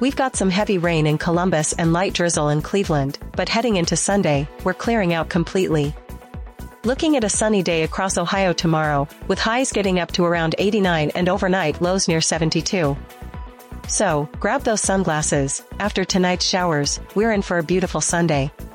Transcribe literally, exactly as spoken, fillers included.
We've got some heavy rain in Columbus and light drizzle in Cleveland, but heading into Sunday, we're clearing out completely. Looking at a sunny day across Ohio tomorrow, with highs getting up to around eighty-nine and overnight lows near seventy-two. So, grab those sunglasses. After tonight's showers, we're in for a beautiful Sunday.